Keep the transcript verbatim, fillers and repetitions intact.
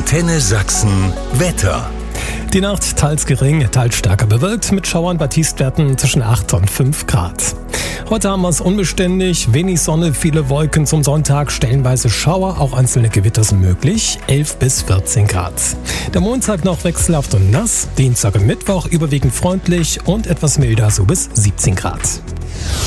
Antenne Sachsen Wetter. Die Nacht teils gering, teils stärker bewölkt mit Schauern bei Tiefstwerten zwischen acht und fünf Grad. Heute haben wir es unbeständig, wenig Sonne, viele Wolken zum Sonntag, stellenweise Schauer, auch einzelne Gewitter sind möglich, elf bis vierzehn Grad. Der Montag noch wechselhaft und nass, Dienstag und Mittwoch überwiegend freundlich und etwas milder, so bis siebzehn Grad.